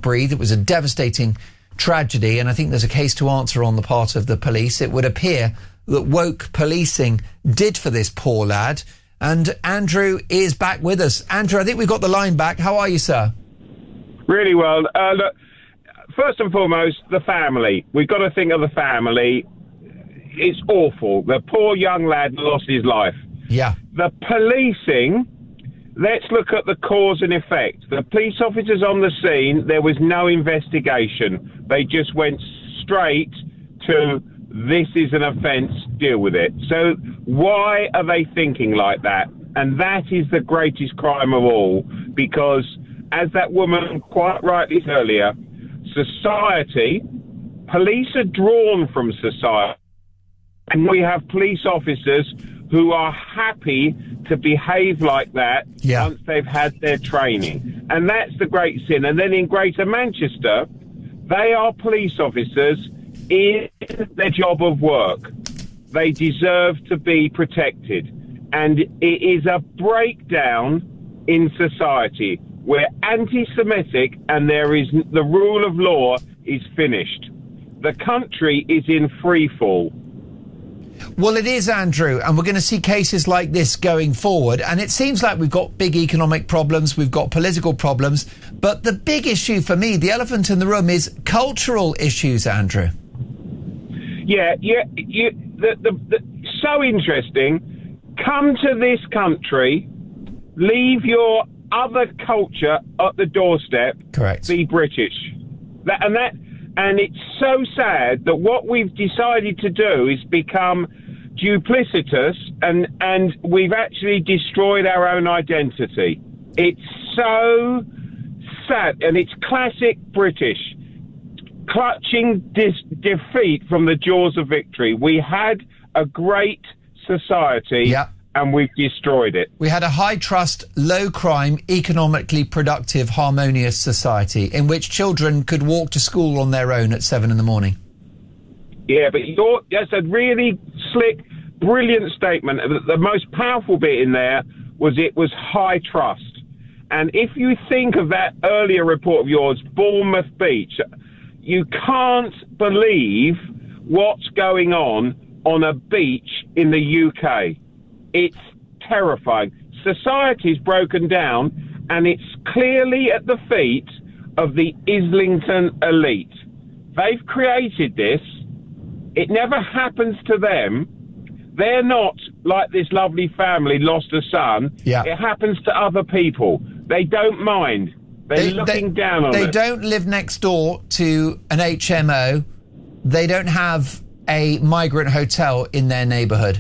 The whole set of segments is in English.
can't breathe. It was a devastating tragedy, and I think there's a case to answer on the part of the police. It would appear that woke policing did for this poor lad. And Andrew is back with us. Andrew, I think we've got the line back. How are you, sir? Really well. Look, first and foremost, the family. We've got to think of the family. It's awful. The poor young lad lost his life. Yeah. The policing, let's look at the cause and effect. The police officers on the scene, there was no investigation. They just went straight to, this is an offence, deal with it. So why are they thinking like that? And that is the greatest crime of all, because as that woman quite rightly said earlier, society, police are drawn from society. And we have police officers who are happy to behave like that once they've had their training. And that's the great sin. And then in Greater Manchester, they are police officers in their job of work. They deserve to be protected. And it is a breakdown in society. We're anti-Semitic and there is the rule of law is finished. The country is in free fall. Well, it is, Andrew, and we're going to see cases like this going forward. And it seems like we've got big economic problems, we've got political problems, but the big issue for me, the elephant in the room, is cultural issues, Andrew. So interesting. Come to this country, leave your other culture at the doorstep. Correct. Be British. And it's so sad that what we've decided to do is become duplicitous, and we've actually destroyed our own identity. It's so sad, and it's classic British, clutching defeat from the jaws of victory. We had a great society, and we've destroyed it. We had a high-trust, low-crime, economically productive, harmonious society in which children could walk to school on their own at 7 in the morning. Yeah, but that's a really slick, brilliant statement. The most powerful bit in there was it was high trust. And if you think of that earlier report of yours, Bournemouth Beach, you can't believe what's going on a beach in the UK. It's terrifying. Society's broken down, and it's clearly at the feet of the Islington elite. They've created this. It never happens to them. They're not like this lovely family lost a son. Yeah. It happens to other people. They don't mind. They're looking down on it. They don't live next door to an HMO. They don't have a migrant hotel in their neighbourhood.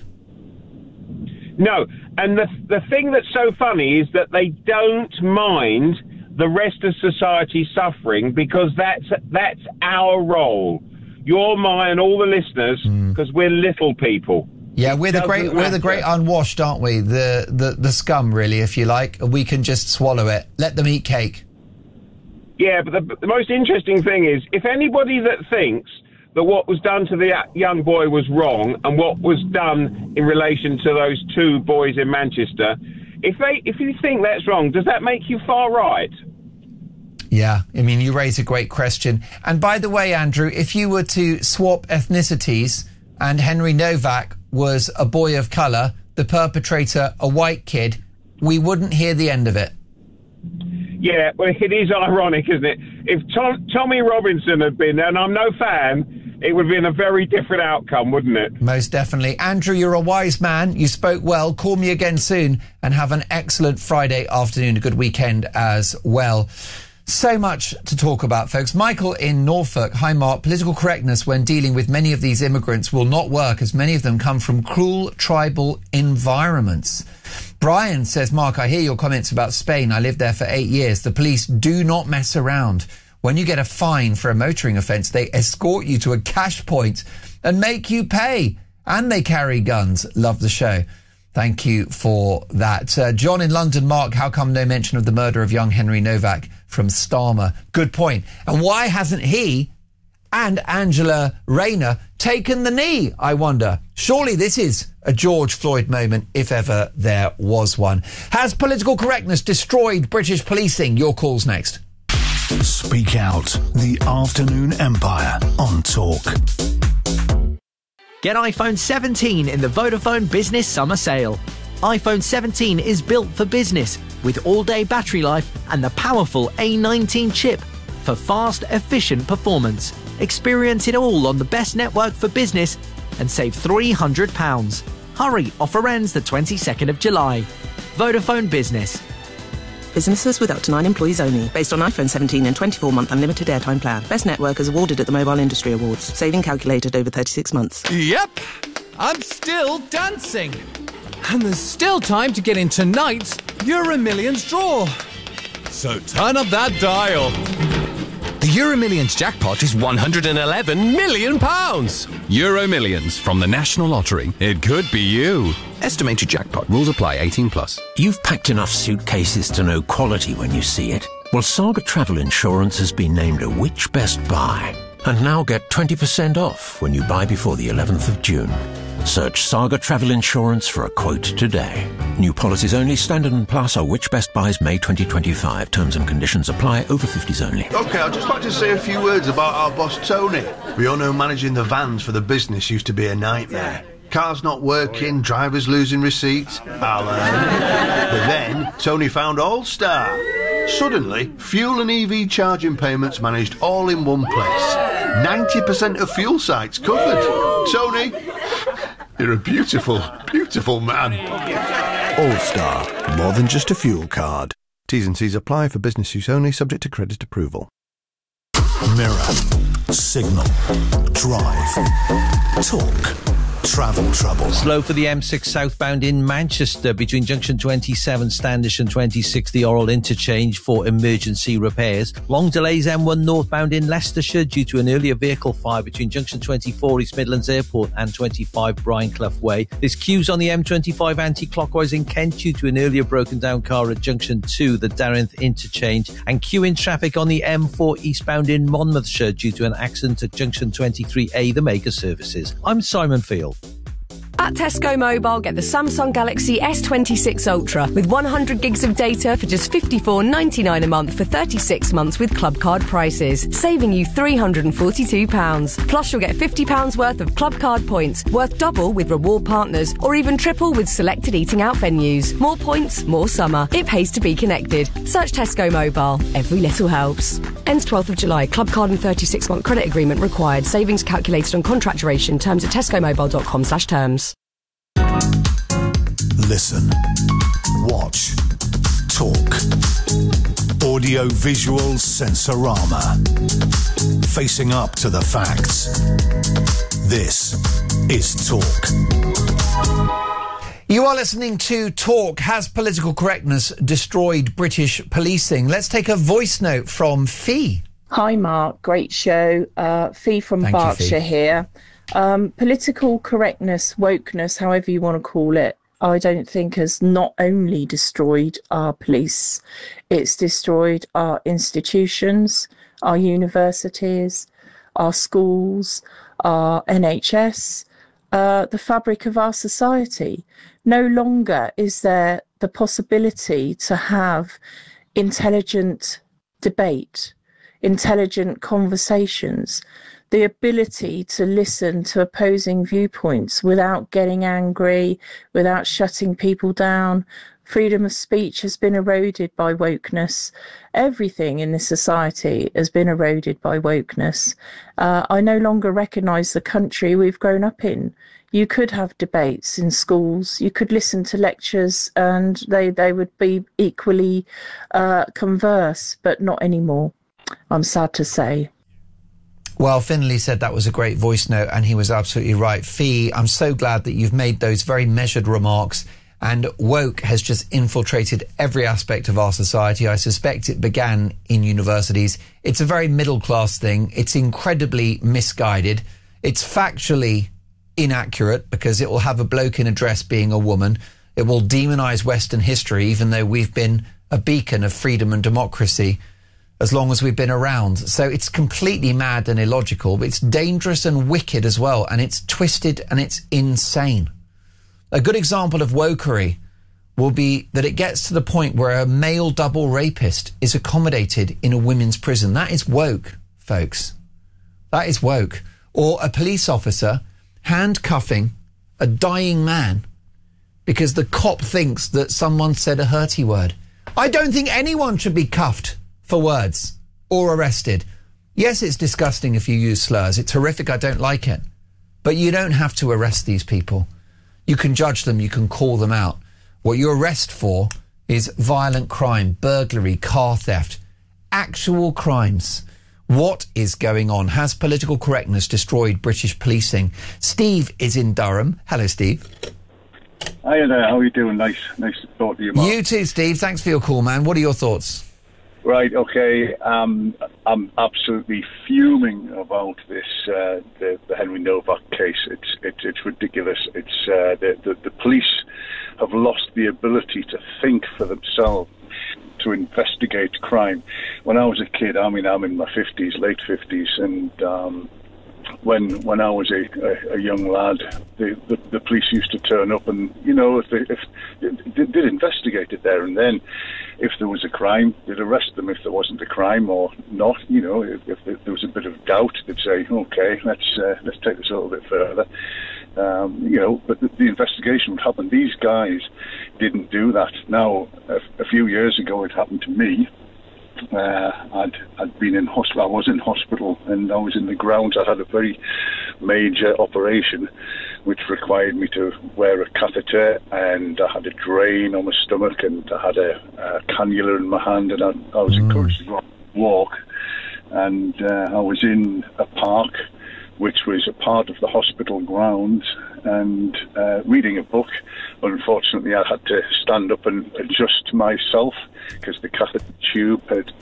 No, and the thing that's so funny is that they don't mind the rest of society suffering, because that's our role. You're mine, all the listeners, because we're little people. Yeah, we're the great unwashed, aren't we? The scum, really, if you like. We can just swallow it. Let them eat cake. Yeah, but the most interesting thing is, if anybody that thinks that what was done to the young boy was wrong, and what was done in relation to those two boys in Manchester, if you think that's wrong, does that make you far right? Yeah, I mean, you raise a great question. And by the way, Andrew, if you were to swap ethnicities and Henry Novak was a boy of colour, the perpetrator a white kid, we wouldn't hear the end of it. Yeah, well, it is ironic, isn't it? If Tommy Robinson had been there, and I'm no fan, it would have been a very different outcome, wouldn't it? Most definitely. Andrew, you're a wise man. You spoke well. Call me again soon, and have an excellent Friday afternoon, a good weekend as well. So much to talk about, folks. Michael in Norfolk. Hi, Mark. Political correctness when dealing with many of these immigrants will not work, as many of them come from cruel tribal environments. Brian says, Mark, I hear your comments about Spain. I lived there for 8 years. The police do not mess around. When you get a fine for a motoring offence, they escort you to a cash point and make you pay. And they carry guns. Love the show. Thank you for that. John in London, Mark, how come no mention of the murder of young Henry Novak from Starmer? Good point. And why hasn't he and Angela Rayner taken the knee, I wonder? Surely this is a George Floyd moment, if ever there was one. Has political correctness destroyed British policing? Your calls next. Speak Out, the Afternoon Empire on Talk. Get iPhone 17 in the Vodafone Business Summer Sale. iPhone 17 is built for business with all-day battery life and the powerful A19 chip for fast, efficient performance. Experience it all on the best network for business and save £300. Hurry, offer ends the 22nd of July. Vodafone Business. Businesses with up to 9 employees only. Based on iPhone 17 and 24-month unlimited airtime plan. Best network is awarded at the Mobile Industry Awards. Saving calculated over 36 months. Yep, I'm still dancing. And there's still time to get in tonight's Euro Millions draw. So turn up that dial. The Euro Millions jackpot is £111 million. Euro Millions from the National Lottery. It could be you. Estimated jackpot. Rules apply. 18+. You've packed enough suitcases to know quality when you see it. Well, Saga Travel Insurance has been named a Which Best Buy. And now get 20% off when you buy before the 11th of June. Search Saga Travel Insurance for a quote today. New policies only. Standard and Plus are Which Best Buys May 2025. Terms and conditions apply. Over 50s only. OK, I'd just like to say a few words about our boss Tony. We all know managing the vans for the business used to be a nightmare. Cars not working, drivers losing receipts. But then Tony found All-Star. Suddenly, fuel and EV charging payments managed all in one place. 90% of fuel sites covered. Tony, you're a beautiful, beautiful man. All-Star, more than just a fuel card. T's and C's apply for business use only, subject to credit approval. Mirror, Signal, Drive, Talk. Travel trouble. Slow for the M6 southbound in Manchester between junction 27 Standish and 26 the Oral interchange for emergency repairs. Long delays M1 northbound in Leicestershire due to an earlier vehicle fire between junction 24 East Midlands Airport and 25 Brianclough Way. There's queues on the M25 anti-clockwise in Kent due to an earlier broken down car at junction 2 the Darenth interchange, and queue in traffic on the M4 eastbound in Monmouthshire due to an accident at junction 23A the Mega Services. I'm Simon Field. At Tesco Mobile, get the Samsung Galaxy S26 Ultra with 100 gigs of data for just $54.99 a month for 36 months with Club Card prices, saving you £342. Plus, you'll get £50 worth of Club Card points, worth double with reward partners, or even triple with selected eating out venues. More points, more summer. It pays to be connected. Search Tesco Mobile. Every little helps. Ends 12th of July. Club Card and 36-month credit agreement required. Savings calculated on contract duration. Terms at tescomobile.com/terms. Listen, watch, talk. Audio-visual Sensorama. Facing up to the facts. This is Talk. You are listening to Talk. Has political correctness destroyed British policing? Let's take a voice note from Fee. Hi, Mark. Great show. Fee from Berkshire here. Political correctness, wokeness, however you want to call it, I don't think has not only destroyed our police, it's destroyed our institutions, our universities, our schools, our NHS, the fabric of our society. No longer is there the possibility to have intelligent debate, intelligent conversations, the ability to listen to opposing viewpoints without getting angry, without shutting people down. Freedom of speech has been eroded by wokeness. Everything in this society has been eroded by wokeness. I no longer recognise the country we've grown up in. You could have debates in schools, you could listen to lectures and they would be equally converse, but not anymore, I'm sad to say. Well, Finlay said that was a great voice note, and he was absolutely right. Fee, I'm so glad that you've made those very measured remarks, and woke has just infiltrated every aspect of our society. I suspect it began in universities. It's a very middle-class thing. It's incredibly misguided. It's factually inaccurate because it will have a bloke in a dress being a woman. It will demonise Western history, even though we've been a beacon of freedom and democracy as long as we've been around. So it's completely mad and illogical, but it's dangerous and wicked as well, and it's twisted and it's insane. A good example of wokery will be that it gets to the point where a male double rapist is accommodated in a women's prison. That is woke, folks. That is woke. Or a police officer handcuffing a dying man because the cop thinks that someone said a hurty word. I don't think anyone should be cuffed for words or arrested. Yes, it's disgusting if you use slurs. It's horrific. I don't like it. But you don't have to arrest these people. You can judge them. You can call them out. What you arrest for is violent crime, burglary, car theft, actual crimes. What is going on? Has political correctness destroyed British policing? Steve is in Durham. Hello, Steve. Hiya there. How are you doing? Nice to talk to you, Mark. You too, Steve. Thanks for your call, man. What are your thoughts? Right, okay. I'm absolutely fuming about this, the Henry Novak case. It's ridiculous. It's the police have lost the ability to think for themselves, to investigate crime. When I was a kid, I'm in my 50s, late 50s, and when I was a young lad, the police used to turn up, and if they did investigate it there and then. If there was a crime, they'd arrest them. If there wasn't a crime or not, if there was a bit of doubt, they'd say, okay, let's take this a little bit further. But the investigation would happen. These guys didn't do that. Now, a few years ago, it happened to me. I'd been in hospital. I was in hospital, and I was in the grounds. I had a very major operation, which required me to wear a catheter, and I had a drain on my stomach, and I had a cannula in my hand, and I was encouraged to go out and walk. And I was in a park, which was a part of the hospital grounds, and reading a book. Unfortunately, I had to stand up and adjust myself because the catheter tube had,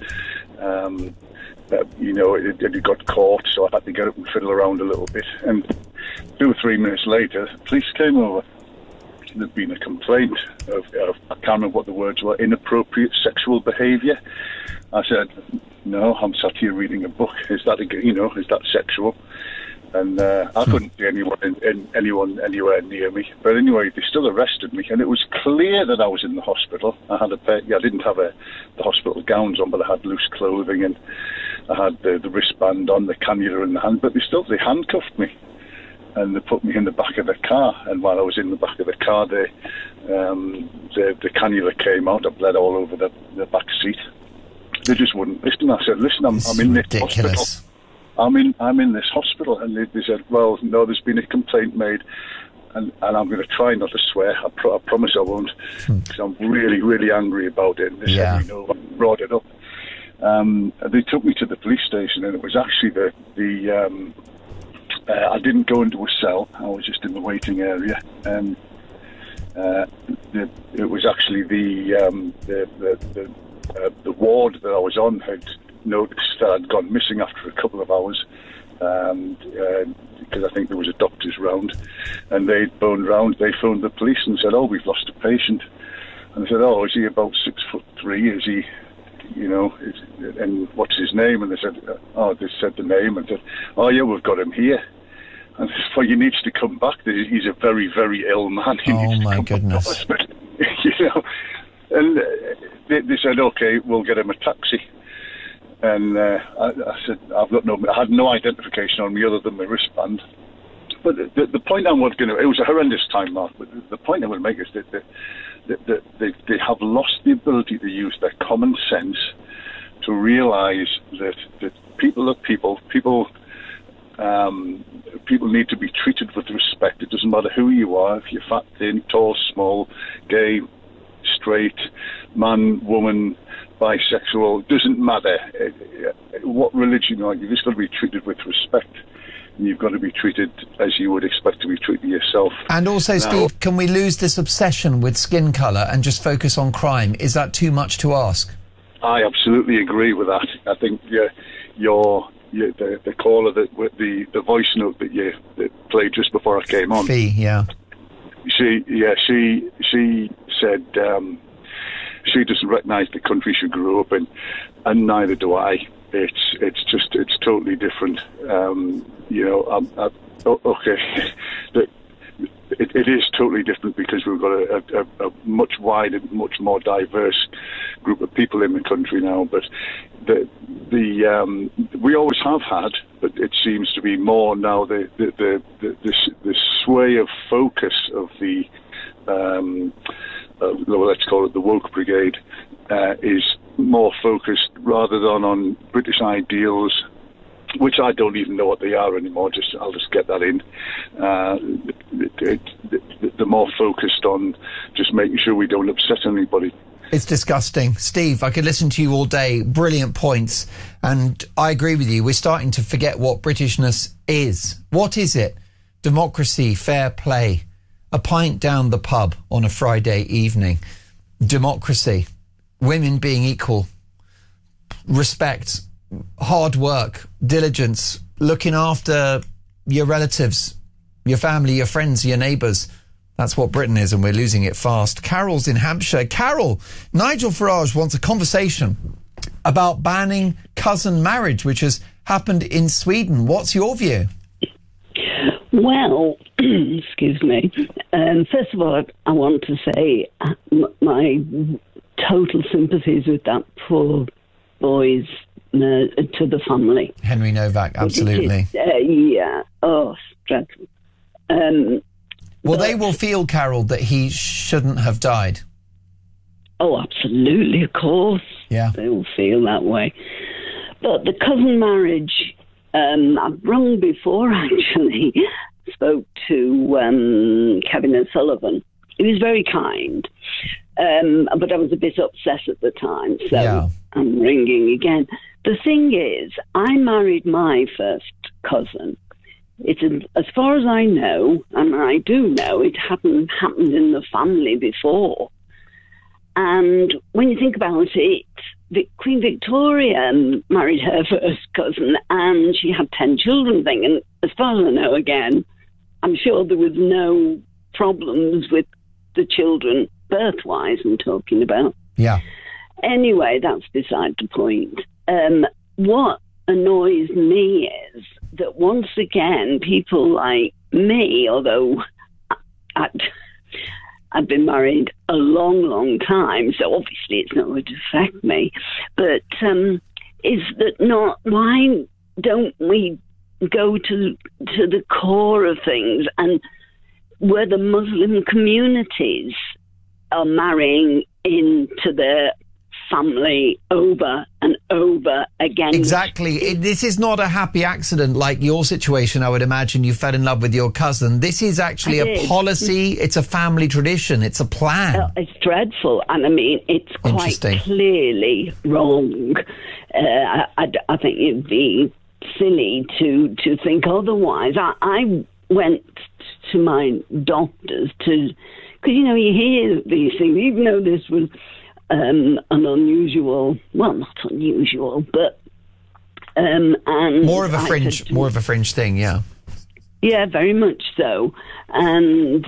it had got caught, so I had to get up and fiddle around a little bit. And 2 or 3 minutes later, police came over. There'd been a complaint of I can't remember what the words were, inappropriate sexual behaviour. I said, no, I'm sat here reading a book. Is that sexual? And I couldn't see anyone anywhere near me. But anyway, they still arrested me, and it was clear that I was in the hospital. I didn't have the hospital gowns on, but I had loose clothing, and I had the wristband on, the cannula in the hand. But they handcuffed me, and they put me in the back of the car. And while I was in the back of the car, the cannula came out. I bled all over the back seat. They just wouldn't listen. I said, listen, I'm in this hospital. I'm in this hospital, and they said, well, no, there's been a complaint made, and I'm going to try not to swear. I promise I won't, because I'm really, really angry about it. And they said, I brought it up. They took me to the police station, and it was actually I didn't go into a cell. I was just in the waiting area, and it was actually the ward that I was on had noticed that I'd gone missing after a couple of hours, because I think there was a doctor's round, and they'd phoned round. They phoned the police and said, oh, we've lost a patient. And I said, oh, is he about 6'3"? Is he, and what's his name? And they said, they said the name, and said, oh yeah, we've got him here. And I said, well, he needs to come back. He's a very, very ill man. He needs to come goodness. Back to hospital. And they said, okay, we'll get him a taxi. And I said, I had no identification on me other than my wristband. But the point I was it was a horrendous time, Mark, but the point I would make is that they have lost the ability to use their common sense to realise that people are people. People need to be treated with respect. It doesn't matter who you are, if you're fat, thin, tall, small, gay, straight, man, woman, bisexual, doesn't matter what religion you are. You've just got to be treated with respect, and you've got to be treated as you would expect to be treated yourself. And also, Steve, can we lose this obsession with skin colour and just focus on crime? Is that too much to ask? I absolutely agree with that. I think the caller the voice note that played just before I came on. Fee, yeah. She said she doesn't recognise the country she grew up in, and neither do I. It's totally different. Okay, it is totally different because we've got a much wider, much more diverse group of people in the country now. But we always have had, but it seems to be more now. The sway of focus of the let's call it the woke brigade is more focused rather than on British ideals, which I don't even know what they are anymore. I'll just get that in. They're more focused on just making sure we don't upset anybody. It's disgusting. Steve, I could listen to you all day. Brilliant points. And I agree with you. We're starting to forget what Britishness is. What is it? Democracy, fair play, a pint down the pub on a Friday evening. Democracy, women being equal, respect, hard work, diligence, looking after your relatives, your family, your friends, your neighbours. That's what Britain is, and we're losing it fast. Carol's in Hampshire. Carol, Nigel Farage wants a conversation about banning cousin marriage, which has happened in Sweden. What's your view? Well, excuse me. First of all, I want to say my total sympathies with that poor boy's to the family. Henry Novak, absolutely. Yeah. Oh, dreadful. Well, they will feel, Carol, that he shouldn't have died. Oh, absolutely, of course. Yeah. They will feel that way. But the cousin marriage, I've rung before, actually, spoke to Kevin O'Sullivan. He was very kind, but I was a bit upset at the time, so I'm ringing again. The thing is, I married my first cousin. As far as I know, and I do know, it hadn't happened in the family before. And when you think about it, Queen Victoria married her first cousin, and she had 10 children. And as far as I know, again, I'm sure there was no problems with the children birth-wise I'm talking about. Yeah. Anyway, that's beside the point. What annoys me is that once again, people like me, although I've been married a long, long time, so obviously it's not going to affect me, but is that not, why don't we go to the core of things, and where the Muslim communities are marrying into their family over and over again. Exactly. This is not a happy accident like your situation. I would imagine you fell in love with your cousin. This is actually a policy. It's a family tradition. It's a plan. It's dreadful. And I mean, it's quite clearly wrong. I think it'd be silly to think otherwise. I went to my doctors because, you know, you hear these things, even though this was an unusual, well, not unusual, but and more of a fringe thing, yeah. Yeah, very much so. And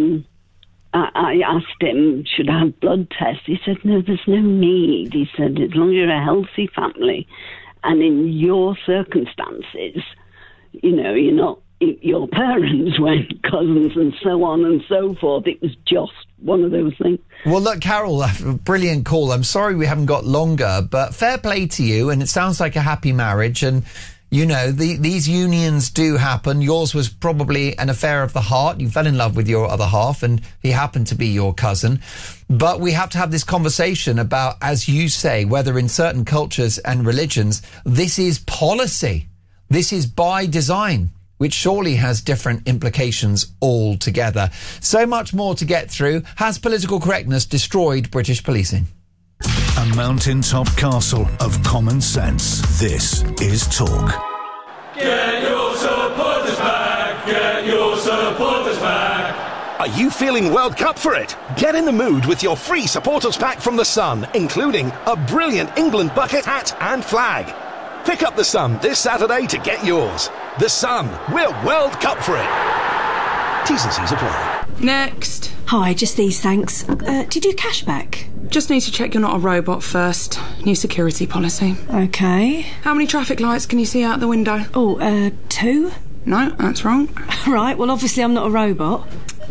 I asked him, should I have blood tests? He said, no, there's no need. He said, as long as you're a healthy family and in your circumstances, you know, you're not your parents when cousins and so on and so forth. It was just one of those things. Well, look, Carol, a brilliant call. I'm sorry we haven't got longer, but fair play to you, and it sounds like a happy marriage, and you know, these unions do happen. Yours was probably an affair of the heart. You fell in love with your other half, and he happened to be your cousin. But we have to have this conversation about, as you say, whether in certain cultures and religions, this is policy. This is by design, which surely has different implications altogether. So much more to get through. Has political correctness destroyed British policing? A mountaintop castle of common sense. This is Talk. Get your supporters back! Get your supporters back! Are you feeling World Cup for it? Get in the mood with your free supporters pack from The Sun, including a brilliant England bucket, hat and flag. Pick up The Sun this Saturday to get yours. The Sun, we're World Cup for it. T's and C's apply. Next. Hi, just these, thanks. Do you do cashback? Just need to check you're not a robot first. New security policy. Okay. How many traffic lights can you see out the window? Oh, 2? No, that's wrong. Right, well, obviously I'm not a robot.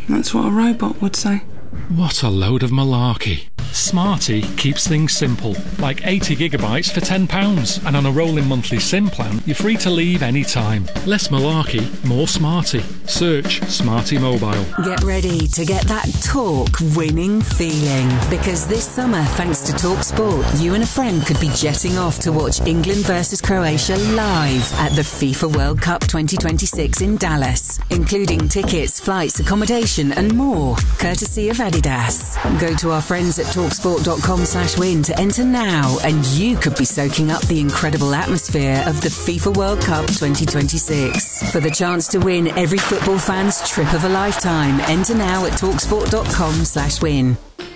That's what a robot would say. What a load of malarkey. Smarty keeps things simple, like 80 gigabytes for £10, and on a rolling monthly SIM plan, you're free to leave any time. Less malarkey, more Smarty. Search Smarty Mobile. Get ready to get that Talk winning feeling, because this summer, thanks to Talk Sport, you and a friend could be jetting off to watch England versus Croatia live at the FIFA World Cup 2026 in Dallas, including tickets, flights, accommodation and more, courtesy of Adidas. Go to our friends at talksport.com/win to enter now, and you could be soaking up the incredible atmosphere of the FIFA World Cup 2026. For the chance to win every football fan's trip of a lifetime, enter now at talksport.com/win.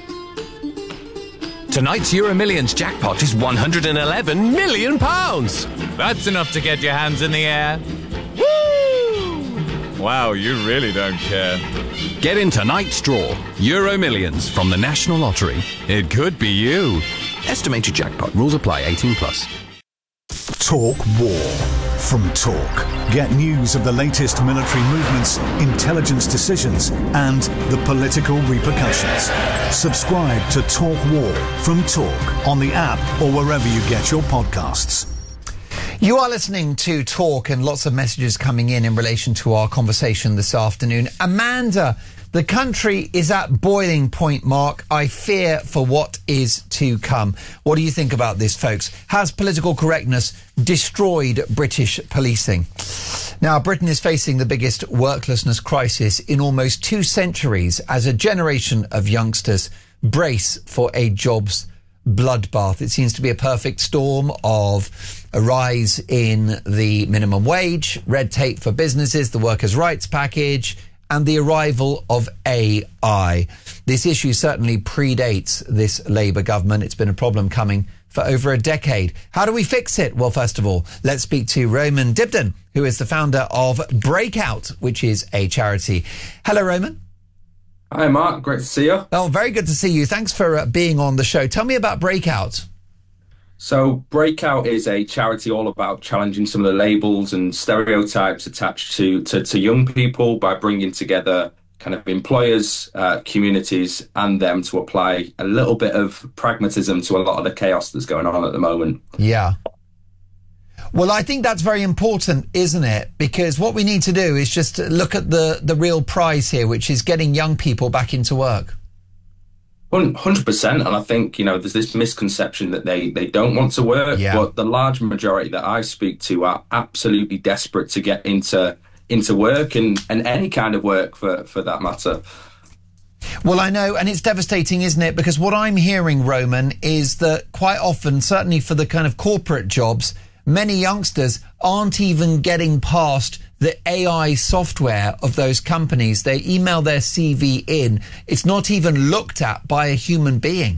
Tonight's Euro Millions jackpot is £111 million. That's enough to get your hands in the air. Woo! Wow, you really don't care. Get in tonight's draw. Euro Millions from the National Lottery. It could be you. Estimated jackpot. Rules apply. 18+. Talk War. From Talk. Get news of the latest military movements, intelligence decisions, and the political repercussions. Subscribe to Talk War from Talk on the app or wherever you get your podcasts. You are listening to Talk, and lots of messages coming in relation to our conversation this afternoon. Amanda, the country is at boiling point, Mark. I fear for what is to come. What do you think about this, folks? Has political correctness destroyed British policing? Now, Britain is facing the biggest worklessness crisis in almost 2 centuries as a generation of youngsters brace for a jobs bloodbath. It seems to be a perfect storm of a rise in the minimum wage, red tape for businesses, the workers' rights package, and the arrival of AI. This issue certainly predates this Labour government. It's been a problem coming for over a decade. How do we fix it? Well, first of all, let's speak to Roman Dibden, who is the founder of Breakout, which is a charity. Hello, Roman. Hi, Mark. Great to see you. Oh, very good to see you. Thanks for being on the show. Tell me about Breakout. So Breakout is a charity all about challenging some of the labels and stereotypes attached to young people by bringing together kind of employers, communities, and them to apply a little bit of pragmatism to a lot of the chaos that's going on at the moment. Yeah. Well, I think that's very important, isn't it? Because what we need to do is just look at the real prize here, which is getting young people back into work. 100%. And I think, there's this misconception that they don't want to work, but the large majority that I speak to are absolutely desperate to get into work and any kind of work for that matter. Well, I know, and it's devastating, isn't it? Because what I'm hearing, Roman, is that quite often, certainly for the kind of corporate jobs, many youngsters aren't even getting past the AI software of those companies. They email their CV in. It's not even looked at by a human being.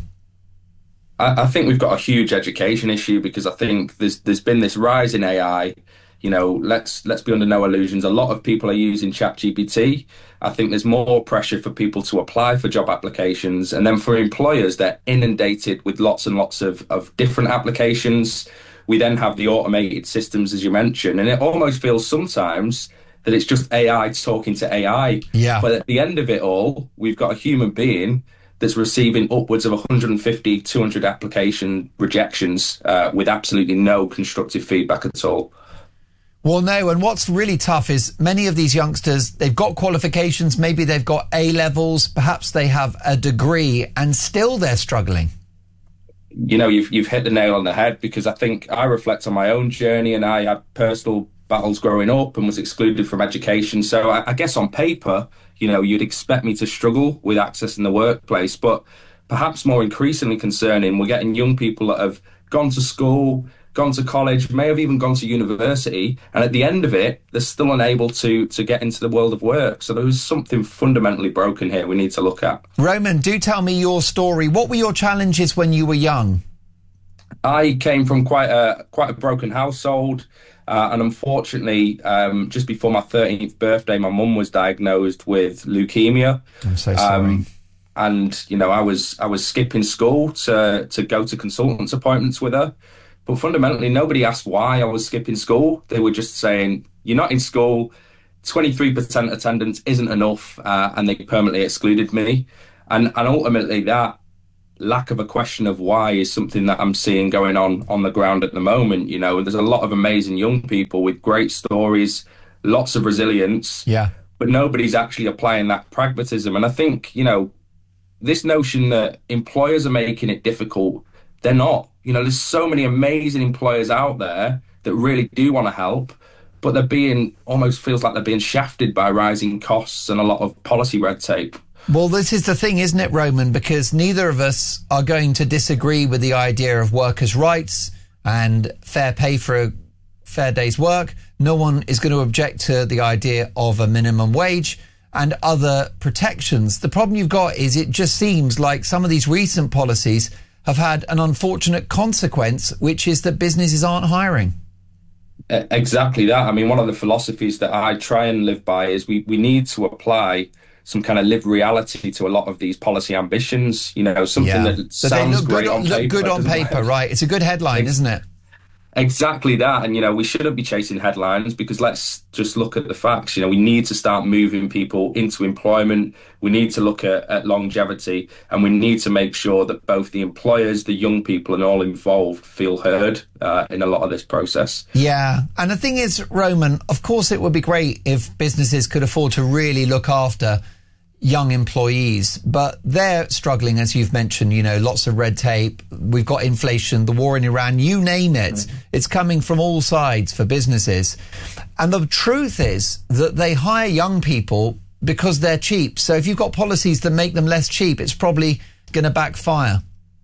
I think we've got a huge education issue because I think there's been this rise in AI. Let's be under no illusions. A lot of people are using ChatGPT. I think there's more pressure for people to apply for job applications. And then for employers, they're inundated with lots and lots of different applications. We then have the automated systems, as you mentioned, and it almost feels sometimes that it's just AI talking to AI. Yeah. But at the end of it all, we've got a human being that's receiving upwards of 150, 200 application rejections with absolutely no constructive feedback at all. Well, no, and what's really tough is many of these youngsters, they've got qualifications, maybe they've got A-levels, perhaps they have a degree, and still they're struggling. You've hit the nail on the head, because I think I reflect on my own journey, and I had personal battles growing up and was excluded from education. So I guess on paper, you'd expect me to struggle with accessing the workplace, but perhaps more increasingly concerning, we're getting young people that have gone to school, gone to college, may have even gone to university, and at the end of it, they're still unable to get into the world of work. So there's something fundamentally broken here we need to look at. Roman, do tell me your story. What were your challenges when you were young? I came from quite a broken household, and unfortunately, just before my 13th birthday, my mum was diagnosed with leukemia. I'm so sorry. And I was skipping school to go to consultants appointments with her. But fundamentally, nobody asked why I was skipping school. They were just saying, you're not in school, 23% attendance isn't enough, and they permanently excluded me. And ultimately that lack of a question of why is something that I'm seeing going on the ground at the moment. You know, there's a lot of amazing young people with great stories, lots of resilience, but nobody's actually applying that pragmatism. And I think, you know, this notion that employers are making it difficult, they're not. You know, there's so many amazing employers out there that really do want to help, but they're being, almost feels like they're being shafted by rising costs and a lot of policy red tape. Well, this is the thing, isn't it, Roman? Because neither of us are going to disagree with the idea of workers' rights and fair pay for a fair day's work. No one is going to object to the idea of a minimum wage and other protections. The problem you've got is it just seems like some of these recent policies have had an unfortunate consequence, which is that businesses aren't hiring. Exactly that. I mean, one of the philosophies that I try and live by is we need to apply some kind of lived reality to a lot of these policy ambitions. You know, something that sounds great on paper. Look good on paper, right? It's a good headline, isn't it? Exactly that. And, you know, we shouldn't be chasing headlines, because let's just look at the facts. You know, we need to start moving people into employment. We need to look at longevity, and we need to make sure that both the employers, the young people and all involved feel heard in a lot of this process. Yeah. And the thing is, Roman, of course it would be great if businesses could afford to really look after young employees, but they're struggling, as you've mentioned, you know, lots of red tape. We've got inflation, the war in Iran, you name it. It's coming from all sides for businesses. And the truth is that they hire young people because they're cheap. So if you've got policies that make them less cheap, it's probably going to backfire.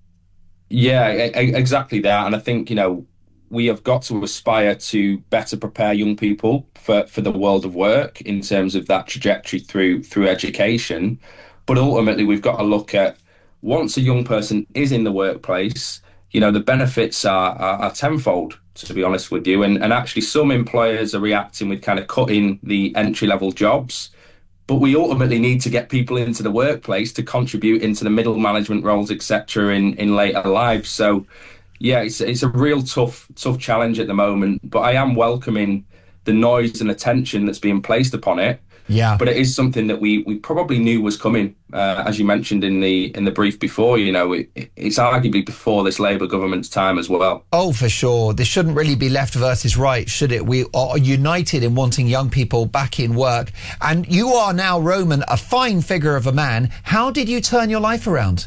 Yeah, exactly that. And I think, you know, we have got to aspire to better prepare young people for the world of work in terms of that trajectory through education. But ultimately, we've got to look at, once a young person is in the workplace, you know, the benefits are tenfold, to be honest with you. And actually, some employers are reacting with kind of cutting the entry-level jobs. But we ultimately need to get people into the workplace to contribute into the middle management roles, etc., in later lives. So, yeah, it's a real tough challenge at the moment, but I am welcoming the noise and attention that's being placed upon it. Yeah. But it is something that we probably knew was coming, as you mentioned in the brief before. You know, it's arguably before this Labour government's time as well. Oh, for sure. This shouldn't really be left versus right, should it? We are united in wanting young people back in work. And you are now, Roman, a fine figure of a man. How did you turn your life around?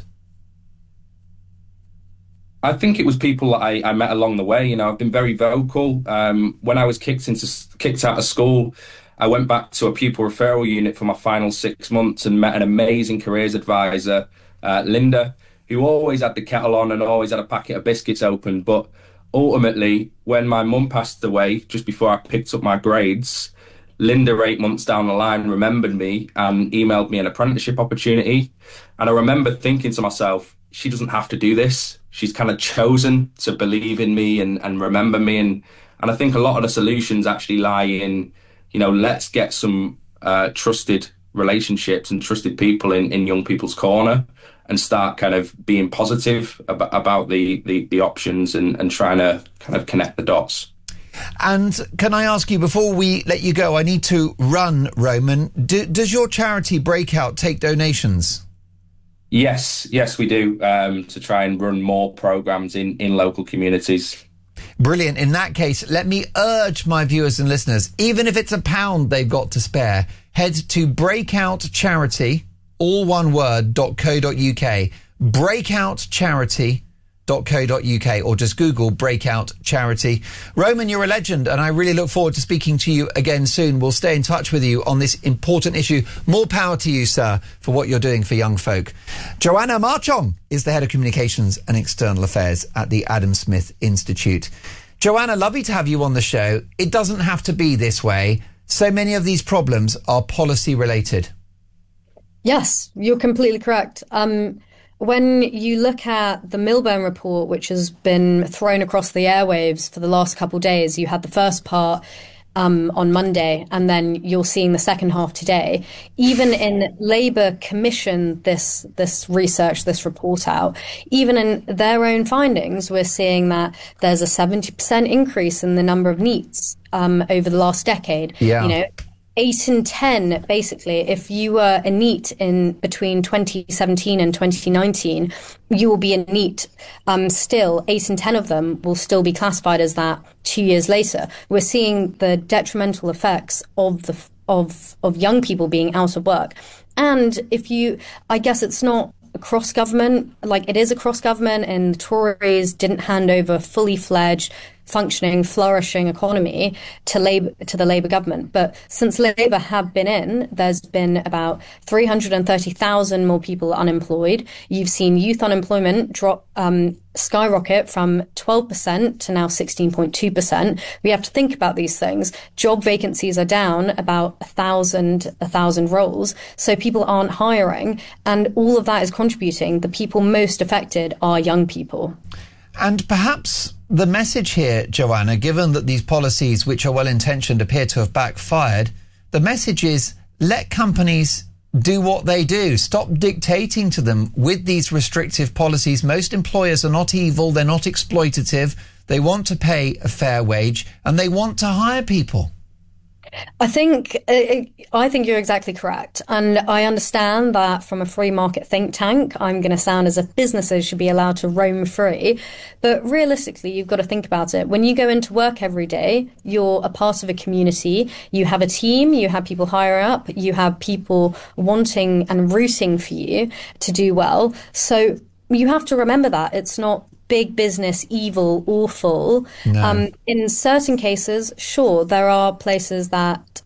I think it was people that I met along the way. You know, I've been very vocal. When I was kicked out of school, I went back to a pupil referral unit for my final 6 months and met an amazing careers advisor, Linda, who always had the kettle on and always had a packet of biscuits open. But ultimately, when my mum passed away, just before I picked up my grades, Linda, 8 months down the line, remembered me and emailed me an apprenticeship opportunity. And I remember thinking to myself, she doesn't have to do this. She's kind of chosen to believe in me and remember me. And I think a lot of the solutions actually lie in, you know, let's get some trusted relationships and trusted people in young people's corner and start kind of being positive about the options and trying to kind of connect the dots. And can I ask you, before we let you go, I need to run, Roman. Does your charity Breakout take donations? Yes, we do, to try and run more programmes in local communities. Brilliant. In that case, let me urge my viewers and listeners, even if it's £1 they've got to spare, head to Breakout Charity, all one word, .co.uk, Breakout Charity.co.uk, or just Google Breakout Charity. Roman, you're a legend, and I really look forward to speaking to you again soon. We'll stay in touch with you on this important issue. More power to you, sir, for what you're doing for young folk. Joanna Marchong is the Head of Communications and External Affairs at the Adam Smith Institute. Joanna, lovely to have you on the show. It doesn't have to be this way. So many of these problems are policy related. Yes, you're completely correct. When you look at the Milburn report, which has been thrown across the airwaves for the last couple of days, you had the first part on Monday, and then you're seeing the second half today. Even in Labour commissioned this research, this report out, even in their own findings, we're seeing that there's a 70% increase in the number of NEETs over the last decade. Yeah. You know, 8 in 10, basically, if you were a NEET in between 2017 and 2019, you will be a NEET. Still, 8 in 10 of them will still be classified as that 2 years later. We're seeing the detrimental effects of young people being out of work. And I guess it's not across government, like it is across government, and the Tories didn't hand over fully fledged, functioning, flourishing economy to the Labour government. But since Labour have been in, there's been about 330,000 more people unemployed. You've seen youth unemployment drop, skyrocket from 12% to now 16.2%. We have to think about these things. Job vacancies are down about 1,000 roles. So people aren't hiring. And all of that is contributing. The people most affected are young people. And perhaps the message here, Joanna, given that these policies, which are well-intentioned, appear to have backfired, the message is let companies do what they do. Stop dictating to them with these restrictive policies. Most employers are not evil. They're not exploitative. They want to pay a fair wage and they want to hire people. I think you're exactly correct. And I understand that from a free market think tank, I'm going to sound as if businesses should be allowed to roam free. But realistically, you've got to think about it. When you go into work every day, you're a part of a community. You have a team, you have people higher up, you have people wanting and rooting for you to do well. So you have to remember that it's not big business, evil, awful. No. In certain cases, sure, there are places that,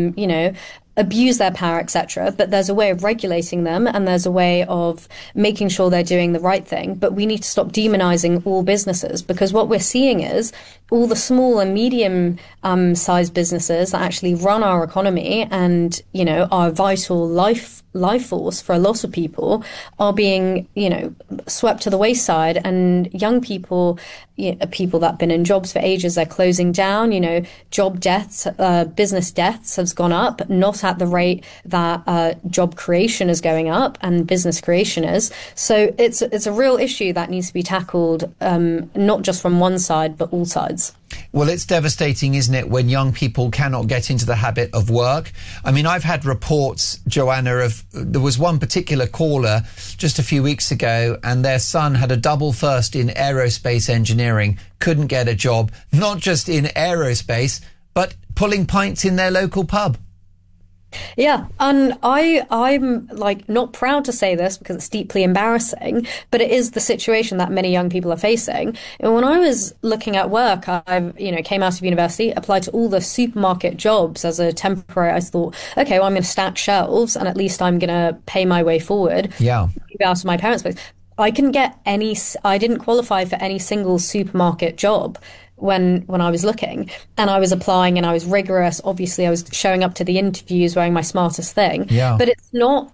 abuse their power, etc. But there's a way of regulating them and there's a way of making sure they're doing the right thing. But we need to stop demonizing all businesses, because what we're seeing is all the small and medium sized businesses that actually run our economy and, are vital life force for a lot of people are being, swept to the wayside. And young people, people that have been in jobs for ages, they're closing down. Job deaths, business deaths has gone up, not at the rate that job creation is going up and business creation is. So it's a real issue that needs to be tackled, not just from one side, but all sides. Well, it's devastating, isn't it, when young people cannot get into the habit of work? I mean, I've had reports, Joanna, there was one particular caller just a few weeks ago and their son had a double first in aerospace engineering, couldn't get a job, not just in aerospace, but pulling pints in their local pub. Yeah, and I'm not proud to say this because it's deeply embarrassing, but it is the situation that many young people are facing. And when I was looking at work, I came out of university, applied to all the supermarket jobs as a temporary. I thought, okay, well, I'm going to stack shelves and at least I'm going to pay my way forward. Yeah, out of my parents' place. I didn't qualify for any single supermarket job when I was looking, and I was applying and I was rigorous. Obviously, I was showing up to the interviews wearing my smartest thing. Yeah. But it's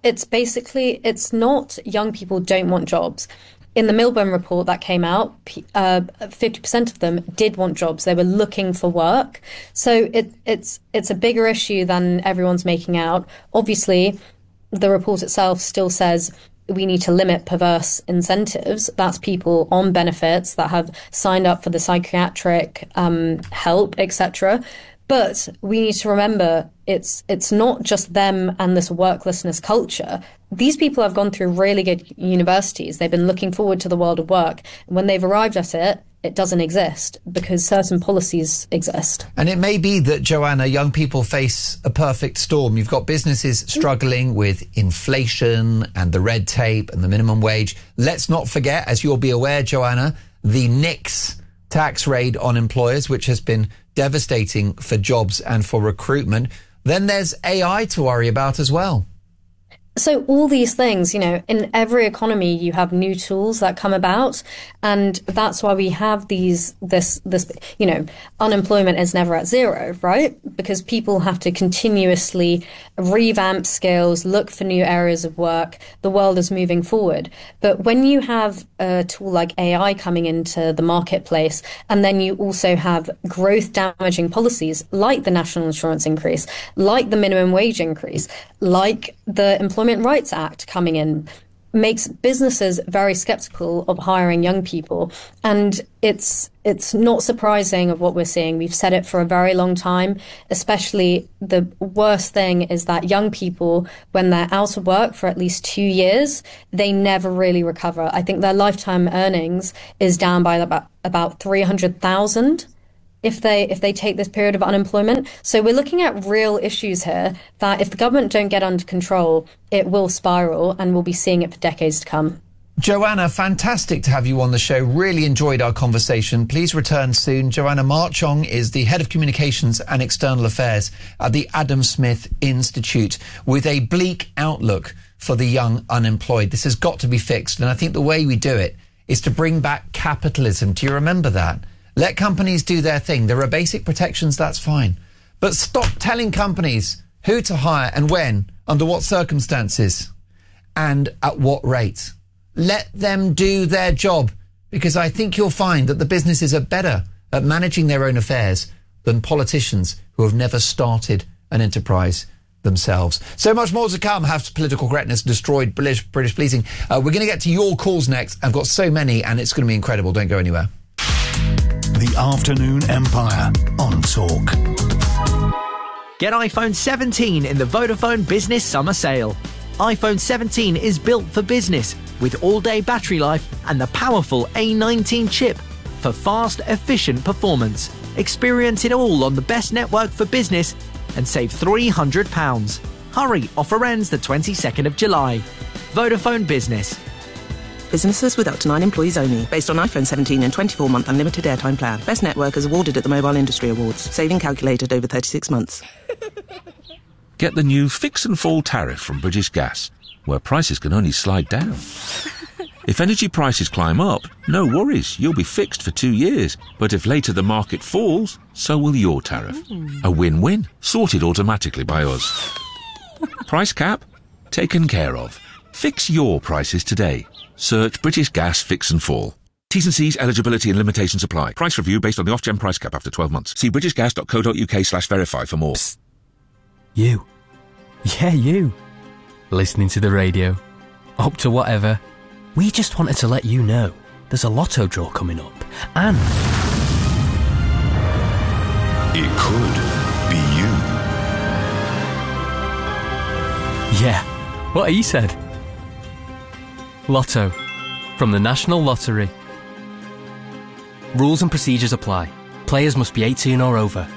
not young people don't want jobs. In the Milburn report that came out, 50% of them did want jobs. They were looking for work. So it's a bigger issue than everyone's making out. Obviously, the report itself still says we need to limit perverse incentives. That's people on benefits that have signed up for the psychiatric help, etc. But we need to remember it's not just them and this worklessness culture. These people have gone through really good universities. They've been looking forward to the world of work. And when they've arrived at it, it doesn't exist because certain policies exist. And it may be that, Joanna, young people face a perfect storm. You've got businesses struggling with inflation and the red tape and the minimum wage. Let's not forget, as you'll be aware, Joanna, the NICS tax raid on employers, which has been devastating for jobs and for recruitment. Then there's AI to worry about as well. So all these things, in every economy, you have new tools that come about. And that's why we have this, unemployment is never at zero, right? Because people have to continuously revamp skills, look for new areas of work. The world is moving forward. But when you have a tool like AI coming into the marketplace, and then you also have growth damaging policies like the national insurance increase, like the minimum wage increase, like the Employment Rights Act coming in, makes businesses very skeptical of hiring young people. And it's not surprising of what we're seeing. We've said it for a very long time. Especially the worst thing is that young people, when they're out of work for at least 2 years, they never really recover. I think their lifetime earnings is down by about 300,000 if they take this period of unemployment. So we're looking at real issues here that if the government don't get under control, it will spiral, and we'll be seeing it for decades to come. Joanna, fantastic to have you on the show. Really enjoyed our conversation. Please return soon. Joanna Marchong is the Head of Communications and External Affairs at the Adam Smith Institute, with a bleak outlook for the young unemployed. This has got to be fixed, and I think the way we do it is to bring back capitalism. Do you remember that? Let companies do their thing. There are basic protections, that's fine. But stop telling companies who to hire and when, under what circumstances, and at what rate. Let them do their job, because I think you'll find that the businesses are better at managing their own affairs than politicians who have never started an enterprise themselves. So much more to come. Have political correctness destroyed British pleasing? We're going to get to your calls next. I've got so many, and it's going to be incredible. Don't go anywhere. The Afternoon Empire on Talk. Get iPhone 17 in the Vodafone Business Summer Sale. iPhone 17 is built for business with all-day battery life and the powerful A19 chip for fast, efficient performance. Experience it all on the best network for business and save £300. Hurry, offer ends the 22nd of July. Vodafone Business. Businesses with up to 9 employees only. Based on iPhone 17 and 24-month unlimited airtime plan. Best network is awarded at the Mobile Industry Awards. Saving calculated over 36 months. Get the new Fix and Fall tariff from British Gas, where prices can only slide down. If energy prices climb up, no worries, you'll be fixed for 2 years. But if later the market falls, so will your tariff. A win-win, sorted automatically by us. Price cap? Taken care of. Fix your prices today. Search British Gas Fix and Fall. T's and C's, eligibility and limitations apply. Price review based on the off-gen price cap after 12 months. See britishgas.co.uk/verify for more. Psst. You. Yeah, you. Listening to the radio. Up to whatever. We just wanted to let you know there's a lotto draw coming up. And it could be you. Yeah, what he said. Lotto, from the National Lottery. Rules and procedures apply. Players must be 18 or over.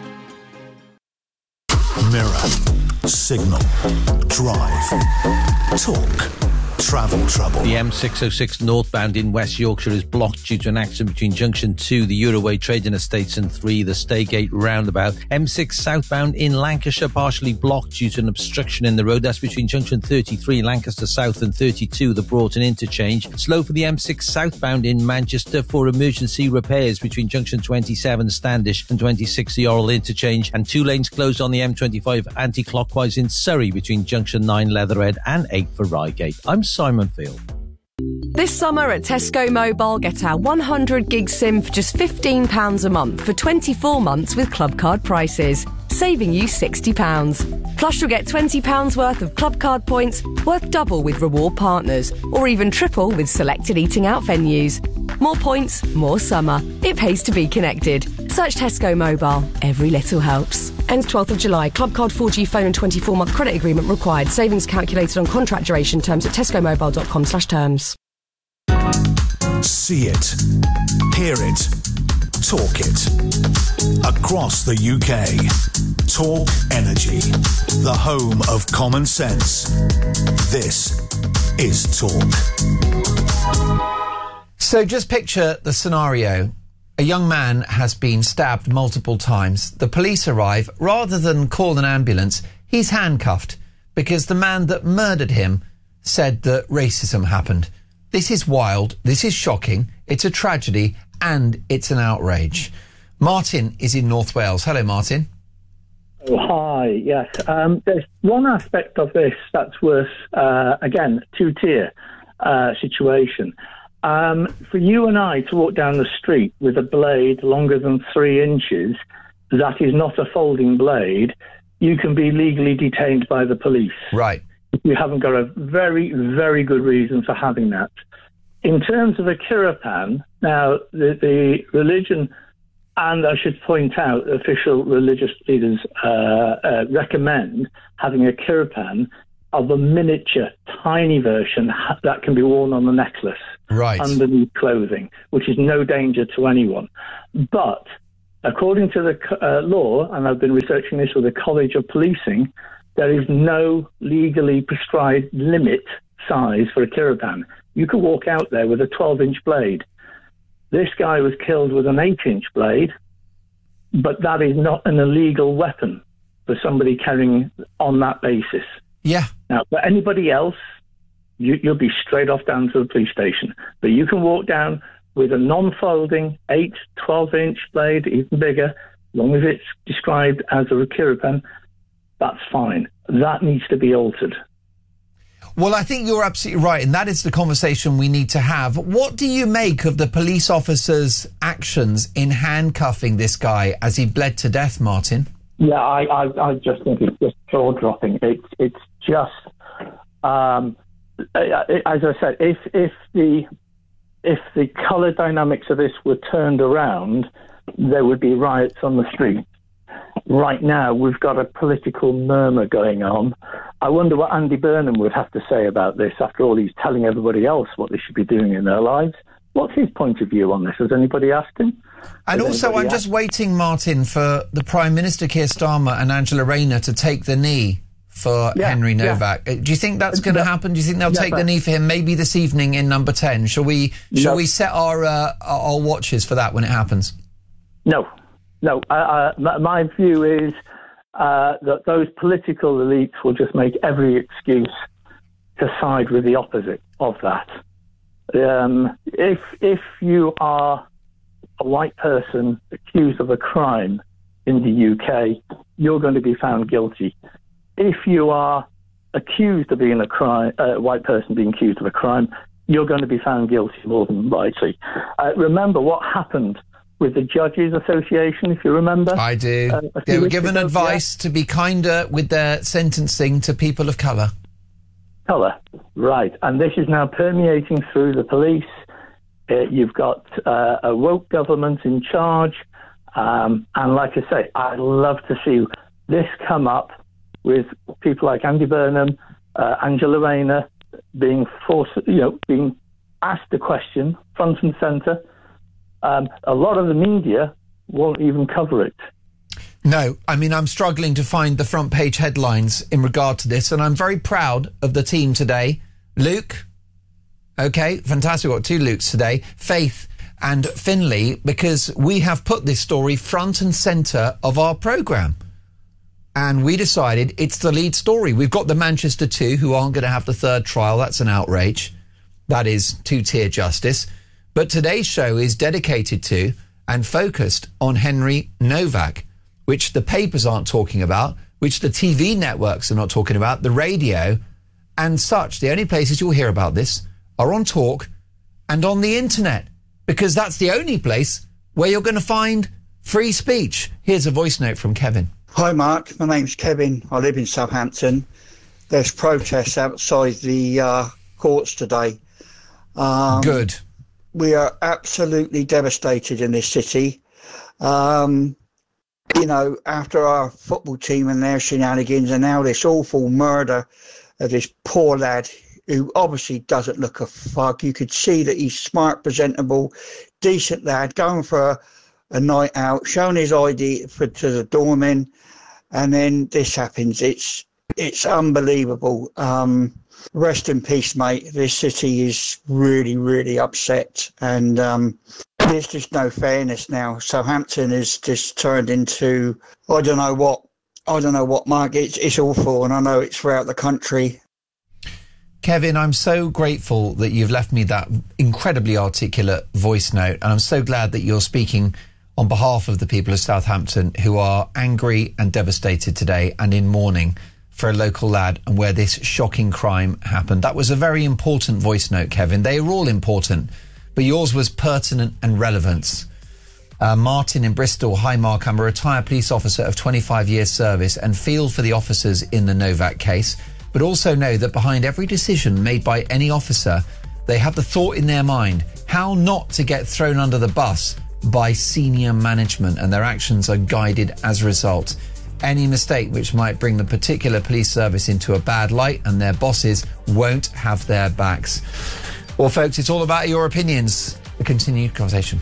Mirror, Signal, Drive, Talk, Travel Trouble. The M606 northbound in West Yorkshire is blocked due to an accident between Junction 2, the Euroway Trading Estates, and 3, the Staygate roundabout. M6 southbound in Lancashire partially blocked due to an obstruction in the road. That's between Junction 33, Lancaster South, and 32, the Broughton interchange. Slow for the M6 southbound in Manchester for emergency repairs between Junction 27, Standish, and 26, the Orrell interchange. And 2 lanes closed on the M25 anti-clockwise in Surrey between Junction 9, Leatherhead, and 8 for Reigate. I'm Simon Field. This summer at Tesco Mobile, get our 100 gig SIM for just £15 a month for 24 months with Club Card prices, saving you £60. Plus you'll get £20 worth of Club Card points, worth double with reward partners, or even triple with selected eating out venues. More points, more summer. It pays to be connected. Search Tesco Mobile. Every little helps. Ends 12th of July. Club Card 4G phone and 24-month credit agreement required. Savings calculated on contract duration. Terms at tescomobile.com/terms. See it, hear it, talk it. Across the UK. Talk Energy, the home of common sense. This is Talk. So just picture the scenario. A young man has been stabbed multiple times. The police arrive. Rather than call an ambulance, he's handcuffed because the man that murdered him said that racism happened. This is wild. This is shocking. It's a tragedy and it's an outrage. Martin is in North Wales. Hello, Martin. Oh, hi, yes. There's one aspect of this that's worth, again, two-tier situation. For you and I to walk down the street with a blade longer than 3 inches, that is not a folding blade, you can be legally detained by the police. Right. You haven't got a very, very good reason for having that. In terms of a Kirapan, now the religion, and I should point out, official religious leaders recommend having a Kirapan of a miniature, tiny version that can be worn on the necklace, right, underneath clothing, which is no danger to anyone. But according to the law, and I've been researching this with the College of Policing, there is no legally prescribed limit size for a Kirapan. You could walk out there with a 12-inch blade. This guy was killed with an 8-inch blade, but that is not an illegal weapon for somebody carrying on that basis. Yeah. Now, for anybody else, you'll be straight off down to the police station. But you can walk down with a non-folding 8, 12-inch blade, even bigger, as long as it's described as a Kirapan, that's fine. That needs to be altered. Well, I think you're absolutely right, and that is the conversation we need to have. What do you make of the police officer's actions in handcuffing this guy as he bled to death, Martin? Yeah, I just think it's just jaw-dropping. It's just, as I said, if the colour dynamics of this were turned around, there would be riots on the street. Right now, we've got a political murmur going on. I wonder what Andy Burnham would have to say about this. After all, he's telling everybody else what they should be doing in their lives. What's his point of view on this? Has anybody asked him? And also, I'm just waiting, Martin, for the Prime Minister, Keir Starmer, and Angela Rayner to take the knee for Henry Novak. Do you think that's going to happen? Do you think they'll take the knee for him maybe this evening in number 10? Shall we set our watches for that when it happens? No. My view is that those political elites will just make every excuse to side with the opposite of that. If you are a white person accused of a crime in the UK, you're going to be found guilty. If you are accused of being a white person being accused of a crime, you're going to be found guilty more than likely. Remember what happened with the Judges Association, if you remember. I do. They were given advice to be kinder with their sentencing to people of colour. Colour, right. And this is now permeating through the police. You've got a woke government in charge. And like I say, I'd love to see this come up with people like Andy Burnham, Angela Rayner being being asked the question front and centre. A lot of the media won't even cover it. No, I mean, I'm struggling to find the front page headlines in regard to this, and I'm very proud of the team today. Luke, okay, fantastic. We've got 2 Lukes today, Faith and Finlay, because we have put this story front and centre of our programme. And we decided it's the lead story. We've got the Manchester 2, who aren't going to have the 3rd trial. That's an outrage. That is 2-tier justice. But today's show is dedicated to and focused on Henry Novak, which the papers aren't talking about, which the TV networks are not talking about, the radio and such. The only places you'll hear about this are on Talk and on the internet, because that's the only place where you're going to find free speech. Here's a voice note from Kevin. Hi, Mark. My name's Kevin. I live in Southampton. There's protests outside the courts today. Good. We are absolutely devastated in this city. After our football team and their shenanigans, and now this awful murder of this poor lad who obviously doesn't look a fuck. You could see that he's smart, presentable, decent lad, going for a night out, showing his ID to the doorman, and then this happens. It's unbelievable. Rest in peace, mate. This city is really, really upset, and there's just no fairness now. Southampton is just turned into I don't know what, Mark. It's awful, and I know it's throughout the country. Kevin, I'm so grateful that you've left me that incredibly articulate voice note, and I'm so glad that you're speaking on behalf of the people of Southampton who are angry and devastated today and in mourning for a local lad and where this shocking crime happened. That was a very important voice note, Kevin. They are all important, but yours was pertinent and relevant. Martin in Bristol. Hi, Mark. I'm a retired police officer of 25 years service and feel for the officers in the Novak case. but also know that behind every decision made by any officer, they have the thought in their mind how not to get thrown under the bus by senior management, and their actions are guided as a result. Any mistake which might bring the particular police service into a bad light, and their bosses won't have their backs. Well, folks, it's all about your opinions. A continued conversation.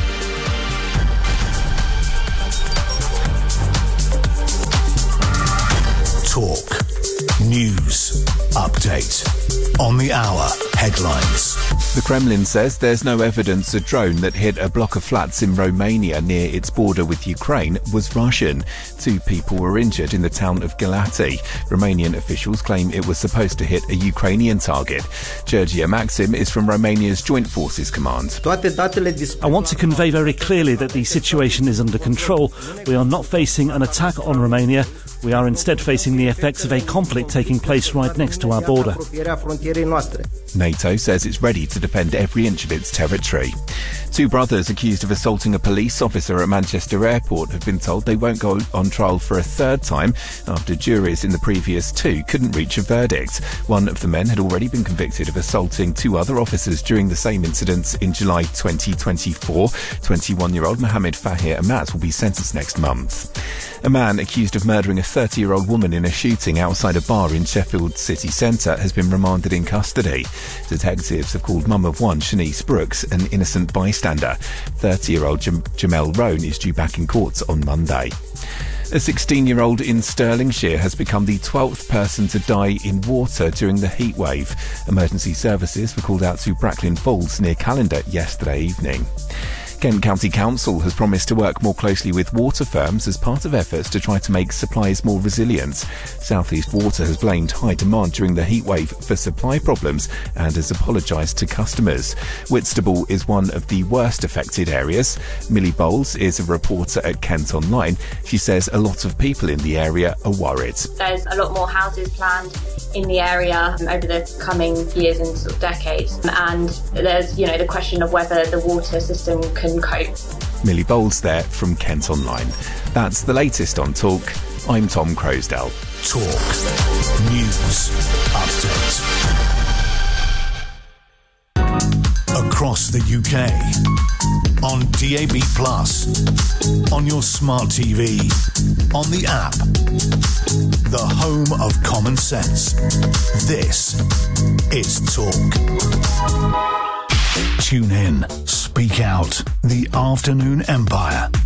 Talk. News. Update. On the hour. Headlines. The Kremlin says there's no evidence a drone that hit a block of flats in Romania near its border with Ukraine was Russian. 2 people were injured in the town of Galati. Romanian officials claim it was supposed to hit a Ukrainian target. Georgia Maxim is from Romania's Joint Forces Command. I want to convey very clearly that the situation is under control. We are not facing an attack on Romania. We are instead facing the effects of a conflict taking place right next to our border. NATO says it's ready to defend every inch of its territory. 2 brothers accused of assaulting a police officer at Manchester Airport have been told they won't go on trial for a 3rd time after juries in the previous 2 couldn't reach a verdict. One of the men had already been convicted of assaulting 2 other officers during the same incidents in July 2024. 21-year-old Mohammed Fahir Amat will be sentenced next month. A man accused of murdering a 30-year-old woman in a shooting outside a bar in Sheffield city centre has been remanded in custody. Detectives have called mum of one, Shanice Brooks, an innocent bystander. 30-year-old Jamel Roan is due back in court on Monday. A 16-year-old in Stirlingshire has become the 12th person to die in water during the heatwave. Emergency services were called out to Bracklin Falls near Callander yesterday evening. Kent County Council has promised to work more closely with water firms as part of efforts to try to make supplies more resilient. South East Water has blamed high demand during the heatwave for supply problems and has apologised to customers. Whitstable is one of the worst affected areas. Millie Bowles is a reporter at Kent Online. She says a lot of people in the area are worried. There's a lot more houses planned in the area over the coming years and sort of decades, and there's the question of whether the water system can cope. Millie Bowles there from Kent Online. That's the latest on Talk. I'm Tom Crosdale. Talk. News. Update. Across the UK. On DAB+. On your smart TV. On the app. The home of common sense. This is Talk. Tune in. Speak out. The Afternoon Empire.